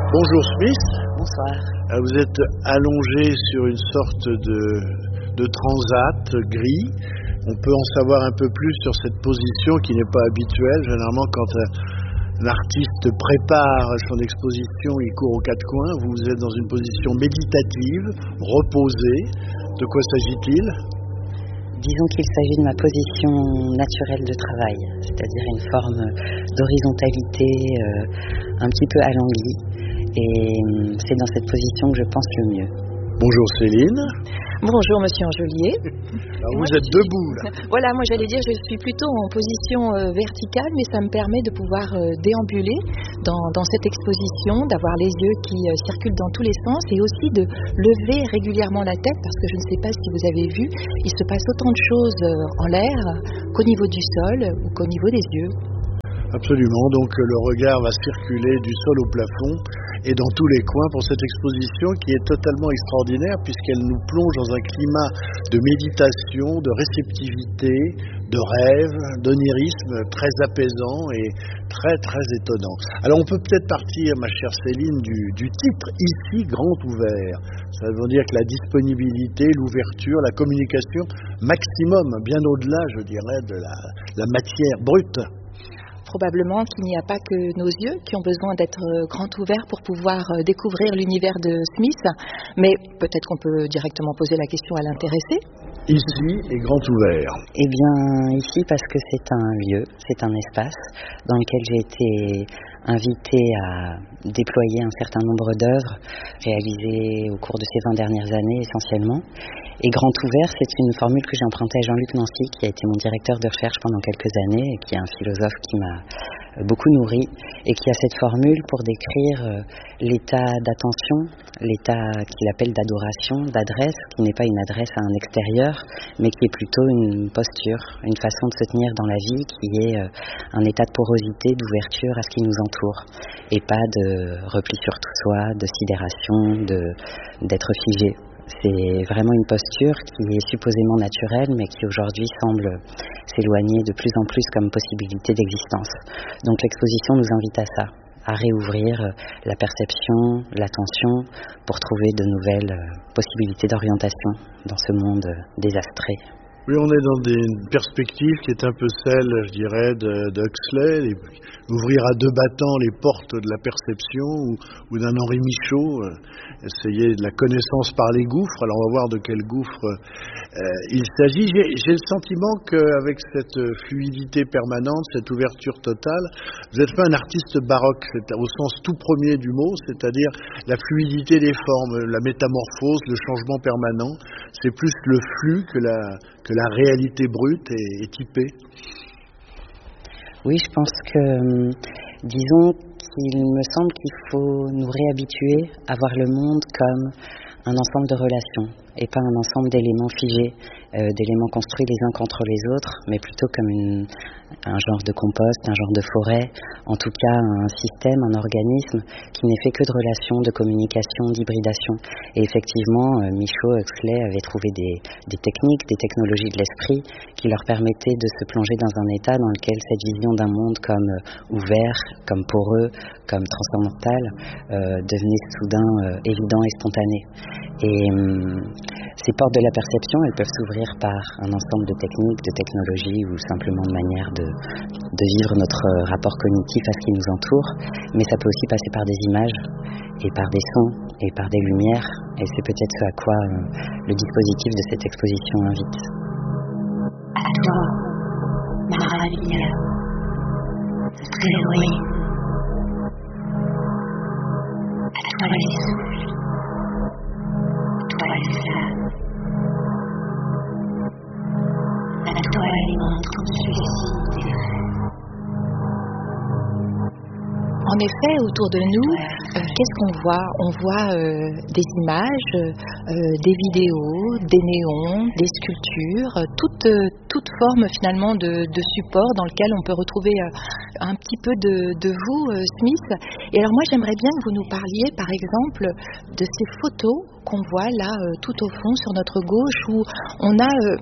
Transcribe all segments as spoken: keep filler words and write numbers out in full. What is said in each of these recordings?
Bonjour Smith. Bonsoir. Vous êtes allongé sur une sorte de, de transat gris. On peut en savoir un peu plus sur cette position qui n'est pas habituelle. Généralement, quand un artiste prépare son exposition, il court aux quatre coins. Vous êtes dans une position méditative, reposée. De quoi s'agit-il ? Disons qu'il s'agit de ma position naturelle de travail, c'est-à-dire une forme d'horizontalité euh, un petit peu alanguie. Et c'est dans cette position que je pense le mieux. Bonjour Céline. Bonjour Monsieur Angelier. Alors vous êtes debout là. Voilà, moi j'allais dire je suis plutôt en position euh, verticale, mais ça me permet de pouvoir euh, déambuler dans, dans cette exposition, d'avoir les yeux qui euh, circulent dans tous les sens et aussi de lever régulièrement la tête parce que je ne sais pas si vous avez vu, il se passe autant de choses euh, en l'air qu'au niveau du sol ou qu'au niveau des yeux. Absolument, donc le regard va circuler du sol au plafond et dans tous les coins pour cette exposition qui est totalement extraordinaire puisqu'elle nous plonge dans un climat de méditation, de réceptivité, de rêve, d'onirisme très apaisant et très très étonnant. Alors on peut peut-être partir, ma chère Céline, du, du titre ici grand ouvert. Ça veut dire que la disponibilité, l'ouverture, la communication maximum, bien au-delà, je dirais, de la, la matière brute. Probablement qu'il n'y a pas que nos yeux qui ont besoin d'être grands ouverts pour pouvoir découvrir l'univers de Smith, mais peut-être qu'on peut directement poser la question à l'intéressé. Ici est grand ouvert. Eh bien, ici parce que c'est un lieu, c'est un espace dans lequel j'ai été invitée à déployer un certain nombre d'œuvres réalisées au cours de ces vingt dernières années essentiellement. Et grand ouvert, c'est une formule que j'ai empruntée à Jean-Luc Nancy, qui a été mon directeur de recherche pendant quelques années, et qui est un philosophe qui m'a beaucoup nourri, et qui a cette formule pour décrire l'état d'attention, l'état qu'il appelle d'adoration, d'adresse, qui n'est pas une adresse à un extérieur, mais qui est plutôt une posture, une façon de se tenir dans la vie, qui est un état de porosité, d'ouverture à ce qui nous entoure, et pas de repli sur tout soi, de sidération, de, d'être figé. C'est vraiment une posture qui est supposément naturelle, mais qui aujourd'hui semble s'éloigner de plus en plus comme possibilité d'existence. Donc l'exposition nous invite à ça, à réouvrir la perception, l'attention, pour trouver de nouvelles possibilités d'orientation dans ce monde désastré. Oui, on est dans des perspectives qui est un peu celle, je dirais, de, de Huxley, ouvrir à deux battants les portes de la perception, ou, ou d'un Henri Michaud, euh, essayer de la connaissance par les gouffres. Alors on va voir de quel gouffre euh, il s'agit. J'ai, j'ai le sentiment qu'avec cette fluidité permanente, cette ouverture totale, vous n'êtes pas un artiste baroque, c'est au sens tout premier du mot, c'est-à-dire la fluidité des formes, la métamorphose, le changement permanent. C'est plus le flux que la, que la réalité brute est, est typée. Oui, je pense que, disons qu'il me semble qu'il faut nous réhabituer à voir le monde comme un ensemble de relations et pas un ensemble d'éléments figés, euh, d'éléments construits les uns contre les autres, mais plutôt comme une, un genre de compost, un genre de forêt, en tout cas un système, un organisme qui n'est fait que de relations, de communication, d'hybridation. Et effectivement, euh, Michaud, Huxley avaient trouvé des, des techniques, des technologies de l'esprit qui leur permettaient de se plonger dans un état dans lequel cette vision d'un monde comme euh, ouvert, comme poreux, comme transcendantal, euh, devenait soudain euh, évident et spontané. Et hum, ces portes de la perception, elles peuvent s'ouvrir par un ensemble de techniques, de technologies ou simplement de manières de, de vivre notre rapport cognitif à ce qui nous entoure, mais ça peut aussi passer par des images et par des sons et par des lumières, et c'est peut-être ce à quoi euh, le dispositif de cette exposition invite. À toi, Maravilla, très loin. À toi les souffles, à toi les flammes, à toi les montres quand tu décides tes rêves. En effet, autour de nous, euh, qu'est-ce qu'on voit ? On voit euh, des images, euh, des vidéos, des néons, des sculptures, euh, toute, euh, toute forme finalement de, de support dans lequel on peut retrouver euh, un petit peu de, de vous, euh, Smith. Et alors moi, j'aimerais bien que vous nous parliez, par exemple, de ces photos qu'on voit là, euh, tout au fond, sur notre gauche, où on a euh,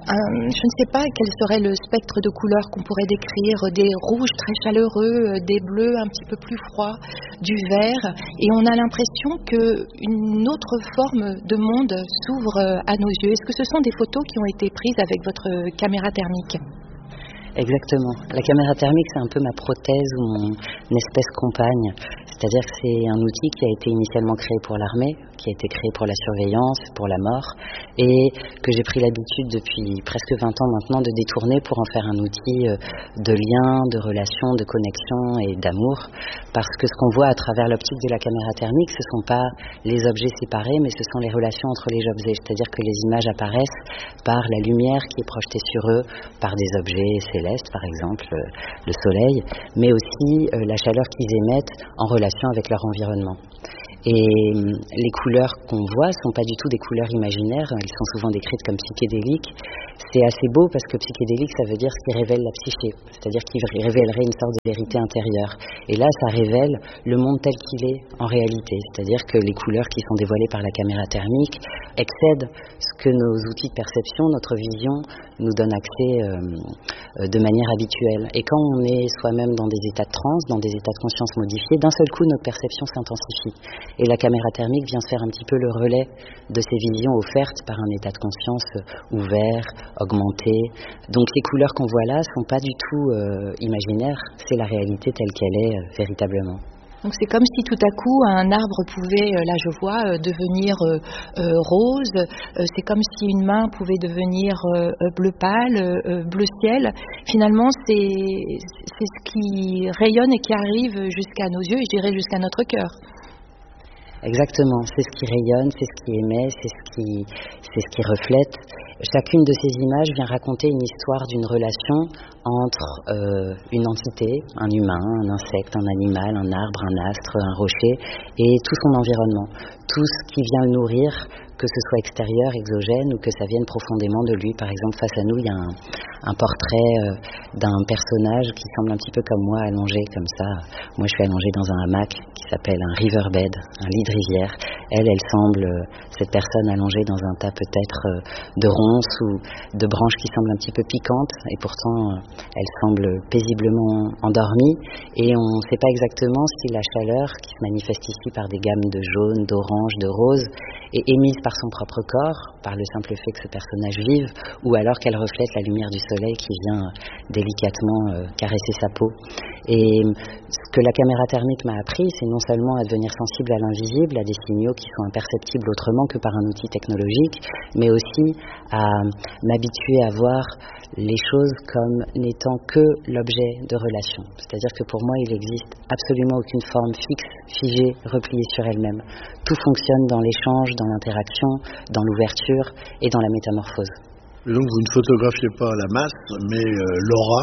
un, je ne sais pas quel serait le spectre de couleurs qu'on pourrait décrire, des rouges très chaleureux, des bleus un petit peu plus froids, du vert, et on a l'impression qu'une autre forme de monde s'ouvre à nos yeux. Est-ce que ce sont des photos qui ont été prises avec votre caméra thermique ? Exactement. La caméra thermique, c'est un peu ma prothèse ou mon espèce compagne. C'est-à-dire que c'est un outil qui a été initialement créé pour l'armée, qui a été créé pour la surveillance, pour la mort, et que j'ai pris l'habitude depuis presque vingt ans maintenant de détourner pour en faire un outil de lien, de relation, de connexion et d'amour. Parce que ce qu'on voit à travers l'optique de la caméra thermique, ce ne sont pas les objets séparés, mais ce sont les relations entre les objets. C'est-à-dire que les images apparaissent par la lumière qui est projetée sur eux, par des objets célestes, par exemple le soleil, mais aussi la chaleur qu'ils émettent en relation avec leur environnement. Et les couleurs qu'on voit ne sont pas du tout des couleurs imaginaires, elles sont souvent décrites comme psychédéliques. C'est assez beau parce que psychédélique, ça veut dire ce qui révèle la psyché, c'est-à-dire qui révélerait une sorte de vérité intérieure. Et là, ça révèle le monde tel qu'il est en réalité, c'est-à-dire que les couleurs qui sont dévoilées par la caméra thermique excèdent ce que nos outils de perception, notre vision, nous donnent accès euh, de manière habituelle. Et quand on est soi-même dans des états de transe, dans des états de conscience modifiés, d'un seul coup, notre perception s'intensifie. Et la caméra thermique vient se faire un petit peu le relais de ces visions offertes par un état de conscience ouvert, augmenté. Donc les couleurs qu'on voit là ne sont pas du tout euh, imaginaires, c'est la réalité telle qu'elle est euh, véritablement. Donc c'est comme si tout à coup un arbre pouvait, là je vois, euh, devenir euh, euh, rose, euh, c'est comme si une main pouvait devenir euh, bleu pâle, euh, bleu ciel. Finalement c'est, c'est ce qui rayonne et qui arrive jusqu'à nos yeux et je dirais jusqu'à notre cœur. Exactement, c'est ce qui rayonne, c'est ce qui émet, c'est ce qui, c'est ce qui reflète. Chacune de ces images vient raconter une histoire d'une relation entre euh, une entité, un humain, un insecte, un animal, un arbre, un astre, un rocher, et tout son environnement, tout ce qui vient le nourrir, que ce soit extérieur, exogène, ou que ça vienne profondément de lui. Par exemple, face à nous, il y a un, un portrait euh, d'un personnage qui semble un petit peu comme moi, allongé comme ça. Moi, je suis allongée dans un hamac qui s'appelle un riverbed, un lit de rivière. Elle, elle semble, euh, cette personne allongée dans un tas peut-être euh, de ronces ou de branches qui semblent un petit peu piquantes, et pourtant, euh, elle semble paisiblement endormie. Et on ne sait pas exactement si la chaleur, qui se manifeste ici par des gammes de jaune, d'orange, de rose, est émise par son propre corps, par le simple fait que ce personnage vive, ou alors qu'elle reflète la lumière du soleil qui vient délicatement euh, caresser sa peau. Et ce que la caméra thermique m'a appris, c'est non seulement à devenir sensible à l'invisible, à des signaux qui sont imperceptibles autrement que par un outil technologique, mais aussi à m'habituer à voir les choses comme n'étant que l'objet de relation. C'est-à-dire que pour moi, il n'existe absolument aucune forme fixe, figée, repliée sur elle-même. Tout fonctionne dans l'échange, dans l'interaction, dans l'ouverture et dans la métamorphose. Et donc vous ne photographiez pas la masse, mais euh, l'aura,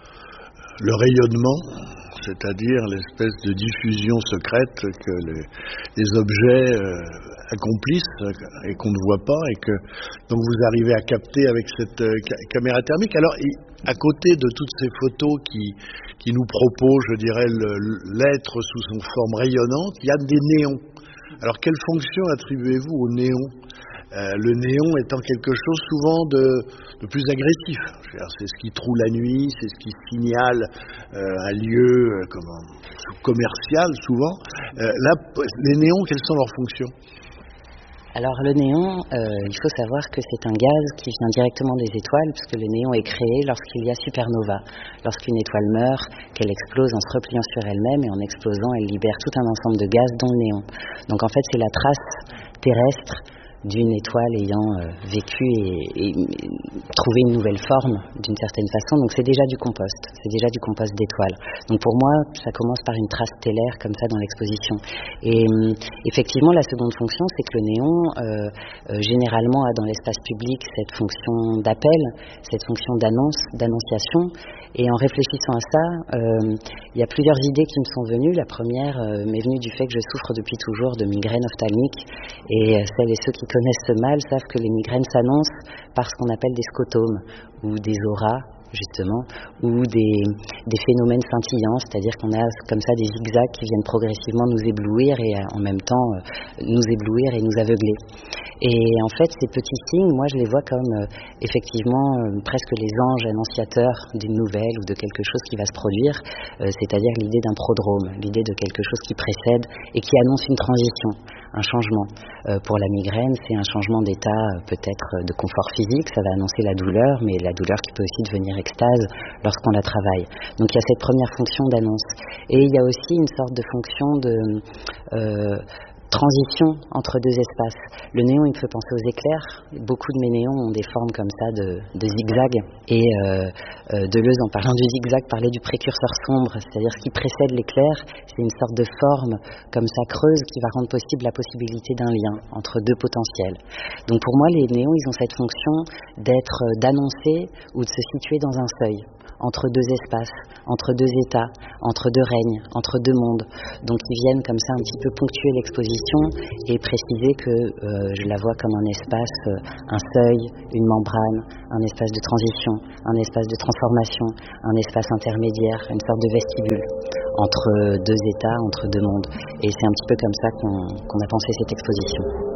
le rayonnement, c'est-à-dire l'espèce de diffusion secrète que les, les objets euh, accomplissent et qu'on ne voit pas, et que donc vous arrivez à capter avec cette euh, ca- caméra thermique. Alors, à côté de toutes ces photos qui, qui nous proposent, je dirais, le, l'être sous son forme rayonnante, il y a des néons. Alors, quelle fonction attribuez-vous au néon ? Euh, le néon étant quelque chose souvent de, de plus agressif. Je veux dire, c'est ce qui troue la nuit, c'est ce qui signale euh, un lieu euh, comment, commercial souvent. Euh, là, les néons, quelles sont leurs fonctions ? Alors le néon, euh, il faut savoir que c'est un gaz qui vient directement des étoiles, puisque le néon est créé lorsqu'il y a supernova. Lorsqu'une étoile meurt, qu'elle explose en se repliant sur elle-même, et en explosant, elle libère tout un ensemble de gaz, dont le néon. Donc en fait, c'est la trace terrestre d'une étoile ayant euh, vécu et, et, et trouvé une nouvelle forme d'une certaine façon. Donc c'est déjà du compost, c'est déjà du compost d'étoiles. Donc pour moi, ça commence par une trace stellaire comme ça dans l'exposition. Et euh, effectivement, la seconde fonction, c'est que le néon, euh, euh, généralement, a dans l'espace public cette fonction d'appel, cette fonction d'annonce, d'annonciation. Et en réfléchissant à ça, euh, il y a plusieurs idées qui me sont venues. La première euh, m'est venue du fait que je souffre depuis toujours de migraines ophtalmiques, et euh, celles et ceux qui connaissent ce mal savent que les migraines s'annoncent par ce qu'on appelle des scotomes, ou des auras, justement, ou des, des phénomènes scintillants, c'est-à-dire qu'on a comme ça des zigzags qui viennent progressivement nous éblouir et en même temps euh, nous éblouir et nous aveugler. Et en fait, ces petits signes, moi, je les vois comme euh, effectivement euh, presque les anges annonciateurs d'une nouvelle ou de quelque chose qui va se produire, euh, c'est-à-dire l'idée d'un prodrome, l'idée de quelque chose qui précède et qui annonce une transition, un changement. Euh, pour la migraine, c'est un changement d'état euh, peut-être de confort physique, ça va annoncer la douleur, mais la douleur qui peut aussi devenir extase lorsqu'on la travaille. Donc il y a cette première fonction d'annonce. Et il y a aussi une sorte de fonction de euh, transition entre deux espaces. Le néon, il me fait penser aux éclairs. Beaucoup de mes néons ont des formes comme ça de, de zigzag. Et euh, euh, Deleuze, en parlant du zigzag, parlait du précurseur sombre, c'est-à-dire ce qui précède l'éclair, c'est une sorte de forme comme ça creuse qui va rendre possible la possibilité d'un lien entre deux potentiels. Donc pour moi, les néons, ils ont cette fonction d'être, d'annoncer ou de se situer dans un seuil, entre deux espaces, entre deux états, entre deux règnes, entre deux mondes. Donc ils viennent comme ça un petit peu ponctuer l'exposition et préciser que euh, je la vois comme un espace, euh, un seuil, une membrane, un espace de transition, un espace de transformation, un espace intermédiaire, une sorte de vestibule entre deux états, entre deux mondes. Et c'est un petit peu comme ça qu'on, qu'on a pensé cette exposition.